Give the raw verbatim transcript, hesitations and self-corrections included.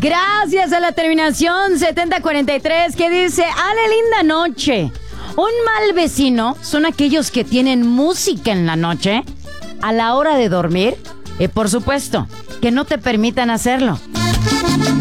Gracias a la terminación setenta cuarenta y tres que dice, Ale, linda noche. Un mal vecino son aquellos que tienen música en la noche a la hora de dormir y por supuesto que no te permitan hacerlo.